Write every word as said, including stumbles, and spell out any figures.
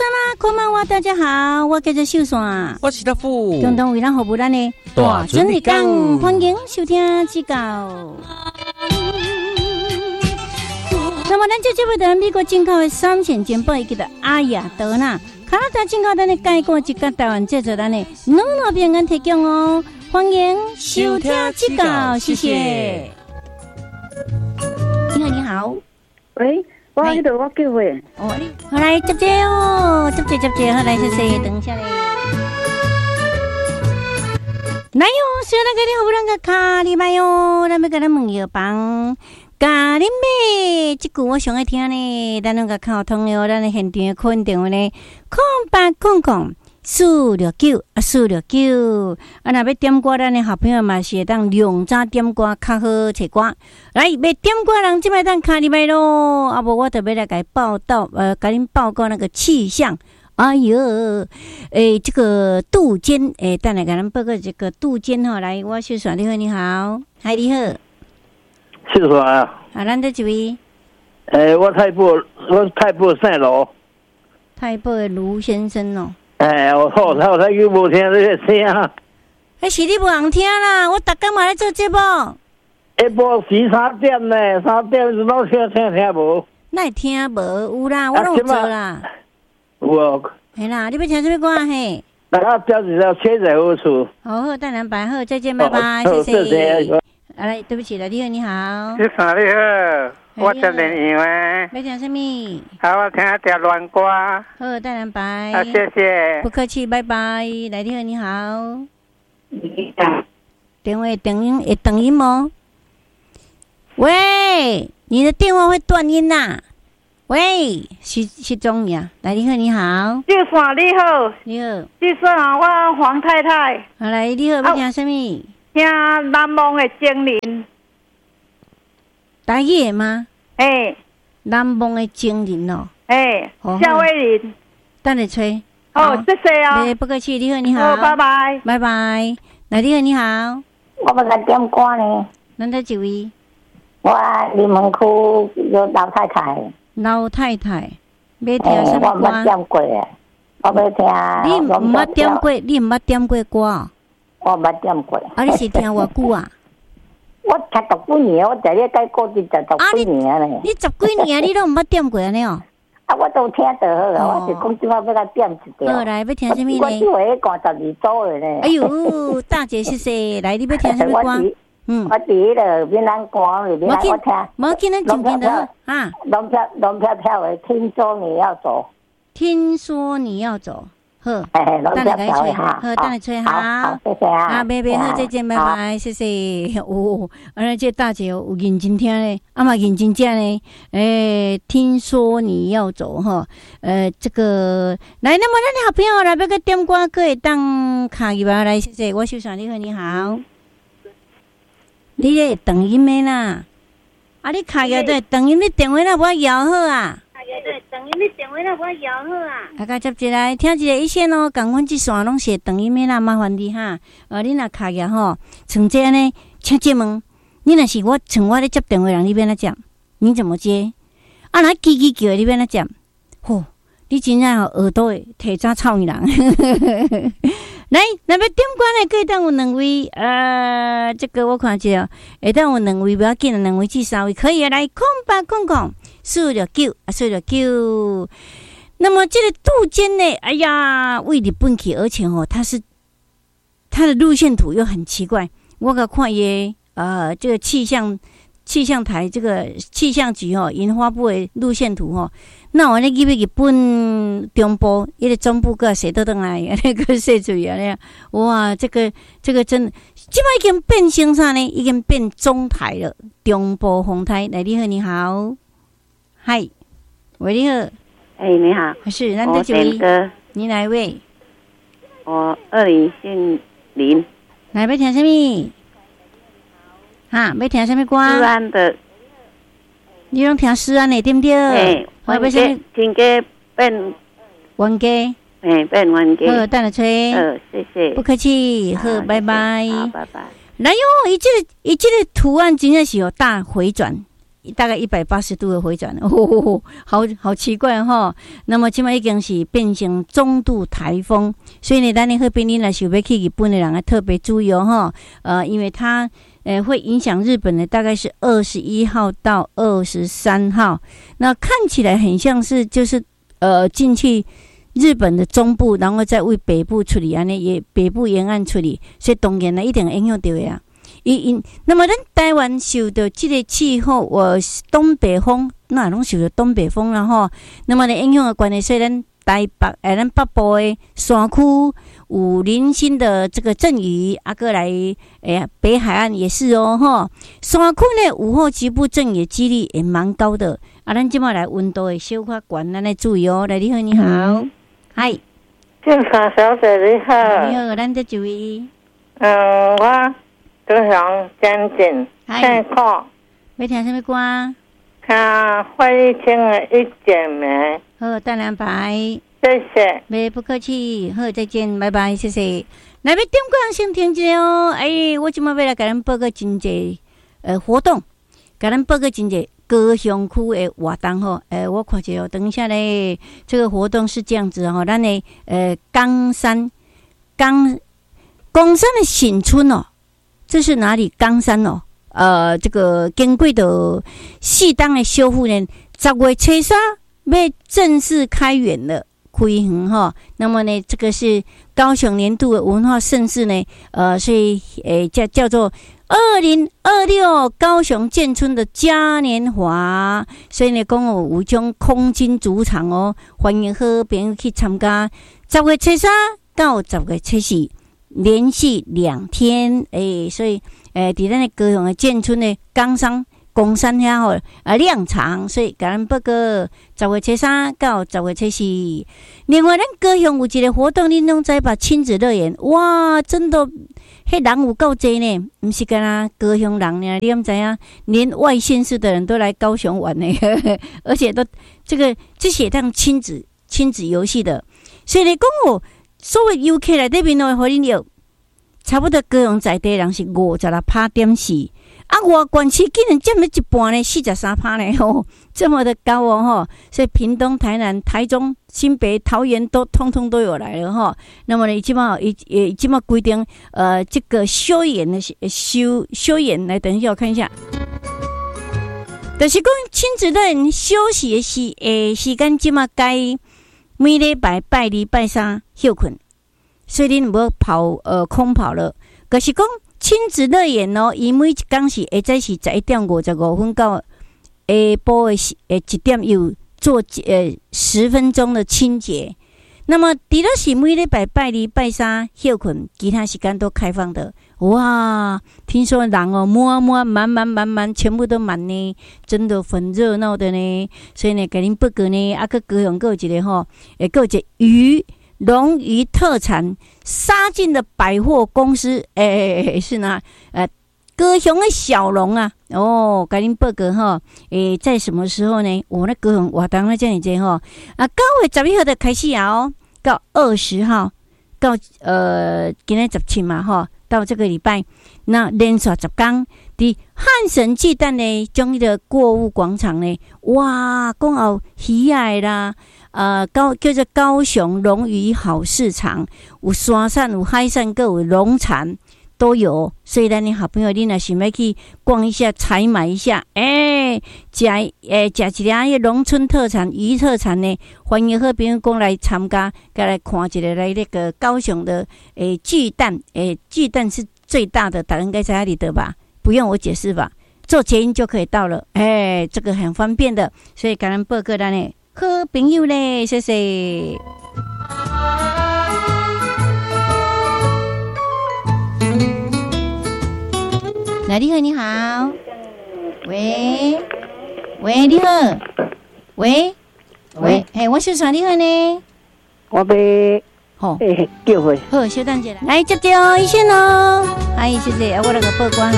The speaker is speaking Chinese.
啦，こんばんは，大家好，我叫做秀山， 我是大富， 共同为咱服务咱的大准日讲，欢迎收听指教。那么，咱这节目的美国进口的三线煎包，伊叫做阿雅德纳，加拿大进口咱的介果，一个台湾制作咱的两路平安提供哦，欢迎收听指教，谢谢。你好，你好， 喂。我迄度我叫会， 哦，你好来接接哦，接接接接，好来谢谢，等一下嘞。来哟，小那个你好，咱个卡里麦哟，咱要跟咱问药房，咖喱妹，这句我上爱听呢，咱那个靠通了，咱的现场可能电话呢，空八空空。四六九啊，四六九啊！若要点歌，咱的好朋友嘛是会当量早点歌，较好找歌。来，要点歌人即摆当卡里麦咯，啊无我特别来给报道，呃，给恁报告那个气象。哎哟，诶，这个杜鹃，诶，等下给咱报告这个杜鹃吼，来，我秀爽，你好，你好，嗨，你好， 秀爽啊！ 啊，咱这一位， 诶，我太保，我太保姓卢， 太保的卢先生哦。 哎，我好，我太久无听这个声啊！ 迄是你无人听啦，我逐工嘛咧做节目。 下晡时三点呢，三点老听听听无？ 哪会听无？有啦，我拢有做啦。 有哦。 系啦，你要听什么歌嘿？ 大家标一条车在好处。 好好，淡蓝白鹤，再见，拜拜，谢谢。啊，来，对不起了，你好，你好。 你好，你好。我接电话诶， 要听什么？ 好，我听一条乱歌。 好，淡蓝白。 好，谢谢。 不客气，拜拜。来，你好，你好。电话等音会等音吗？喂，你的电话会断音呐。喂，是是中呀。来，你好，你好。 秀山你好， 你好。 秀山啊，我黄太太。 好，来，你好，要听什么？ 听难忘的精灵。 台语的吗？ 哎， 难忘的精灵哦。 哎，夏威夷。 等你吹。 好，谢谢啊。 对，不客气。你好，你好。 好，拜拜。 拜拜。来，你好，你好。 我要来点歌呢。 咱这一位。 我林门区有老太太。 老太太，要听什么歌？ 我捌点过诶，我要听。 你唔捌点过，你唔捌点过歌？ 我捌点过。 啊，你是听偌久啊？ 我听十几年，我在咧改过去十十几年咧。 你十几年你都唔捌点过安尼哦？ 啊，我都听得好啊，我是讲即摆要甲点一条。 好来，要听什么呢？ 我只会讲十二组诶咧。 哎呦，大姐谢谢，来，你要听什么歌？嗯， 我伫迄个闽南歌里面我听。 冇见咱前边的啊。 龙飘龙飘飘的，听说你要走。 听说你要走。好， 哎，龙飘飘的哈。 好，等你吹好。 好，谢谢啊。 啊，别别好，再见，拜拜，谢谢。哦，而且大姐有认真听嘞，啊嘛认真讲嘞。诶，听说你要走哈，呃，这个来，那么咱的好朋友来，要个点歌，可以当卡一吧，来，谢谢。我秀爽，你好，你好。你咧等音的啦，啊！你卡个对等音，你电话那无摇好啊？卡个对等音，你电话那无摇好啊？大家接起来听一个一线哦，共阮这线拢是等音的啦，麻烦你哈。呃，你若卡个吼，像这样呢，请借问，你若是我像我咧接电话人，你要哪讲？你怎么接？啊，若叽叽叫，你要哪讲？吼，你真正吼耳朵会提早臭你人。来，那要点歌呢？可以当有两位，呃，这个我看一下，会当有两位，不要紧，两位至三位可以啊。来，空八空空四六九啊，四六九。那么这个杜鹃呢？哎呀，为日本去，而且哦，它是它的路线图又很奇怪。我个看耶，呃，这个气象气象台这个气象局哦，因发布的路线图哦。那我咧去日本中部，伊个中部个谁都等来，那个谁注意啊？哇，这个这个真，即摆已经变成啥呢？已经变中台了，中部风台。来，你好，你好，嗨，喂，你好， 哎，你好， 是，咱这位，你哪一位？ 我二林姓林。 来，要听什么？哈，要听什么歌？ 诗安的。 你拢听诗安的对不对？ 哎，我要听听歌变冤家。 哎，变冤家。 好，等下吹。 呃，谢谢。 不客气，好，拜拜。 好，拜拜。 来哟，伊这个伊这个图案真的是有大回转， 大概一百八十度的回转，哦，好好奇怪哈。那么今麦已经是变成中度台风，所以呢，咱的好朋友呢，想要去日本的人啊，特别注意哦哈。呃，因为它呃会影响日本的，大概是二十一号到二十三号。那看起来很像是就是呃进去日本的中部，然后再为北部处理，安尼也北部沿岸处理，所以当然呢一定影响到的啊。因因，那么咱台湾受到这个气候，我东北风，那拢受到东北风了吼。那么呢影响的关系，所以咱台北诶，咱北部的山区有零星的这个阵雨，啊，过来诶北海岸也是哦吼。山区呢午后局部阵雨的几率也蛮高的。啊，咱今麦来温度会小可悬，咱来注意哦。来，你好，你好，嗨、嗯， 正常小姐你好， 你好，咱在注意。 嗯，我。高雄江景现况， 要听什么歌？ 看费玉清的《一剪梅》。 好，大两排， 谢谢。 没不客气，好，再见，拜拜，谢谢。来，要点歌先听一下哦。哎，我今麦要来给咱报个真济呃活动，给咱报个真济高雄区的活动吼。呃，我看一下，等一下呢，这个活动是这样子哈，咱的呃冈山冈冈山的新村哦。这是哪里？冈山哦，呃，这个经过的适当的修复呢，十月初三要正式开园了，开园哈。那么呢，这个是高雄年度的文化盛事呢，呃，所以诶叫叫做二零二六高雄建村的嘉年华，所以呢，讲有有种空军主场哦，欢迎好朋友去参加。十月初三到十月初四。连续两天，诶、欸，所以，诶、呃，伫咱的高雄的建村的冈山、公山遐吼，啊亮场，所以甲咱报告十月初三到十月初四。另外，咱高雄有一个活动，恁拢知吧？亲子乐园，哇，真的，迄人有够济呢，毋是干那高雄人呢，你毋知影，连外县市的人都来高雄玩呢，而且都这个这些当亲子亲子游戏的，所以你讲哦。所谓游客来这边的互恁有差不多高雄在地人是五十六趴点四，啊，外县市竟然占了一半呢，四十三趴呢，吼，这么的高哦，吼，所以屏东、台南、台中、新北、桃园都通通都有来了，吼。那么呢，即马也也即马规定，呃，这个休园的休休园，来等一下我看一下，就是讲亲子乐园休息的时诶时间，即马该。每礼拜拜二、拜三休困，所以恁无要跑呃空跑了。可是讲亲子乐园哦，伊每一天是下早是十一点五十五分到下晡的诶一点有做呃十分钟的清洁。那么除了是每礼拜拜二、拜三休困，其他时间都开放的。哇，听说人哦，满满满满满满，全部都满呢，真的很热闹的呢。所以呢，给您报告呢，啊个高雄还有一个吼，也还有一个鱼龙鱼特产杀进的百货公司，诶、欸，是哪？呃，高雄的小龙啊，哦，给您报告哈，诶、欸，在什么时候呢？我那高雄活动咧这样子吼，啊，九月十一号就开始啊哦，到二十号，到呃，今天十七嘛吼。到这个礼拜，那连续十天，伫汉神巨蛋呢，将伊的购物广场呢，哇，讲有鱼仔啦，呃，高叫做高雄龙鱼好市场，有山产有海产，各有农产都有。所以咱的好朋友，你若想要去逛一下、采买一下，诶、欸，食诶食一下农村特产、鱼特产呢，欢迎好朋友讲来参加，再来看一个来那个高雄的诶巨蛋，诶巨蛋是最大的，大家应该在哪里的吧？不用我解释吧，坐捷运就可以到了，诶、欸，这个很方便的，所以感恩报告咱的好朋友嘞，谢谢。来，你好，你好，喂，喂，你好，喂，喂，哎，我是啥？你好呢？ 我被好， 叫回， 好，稍等一下，来接掉一线哦，哎，谢谢，我那个报关。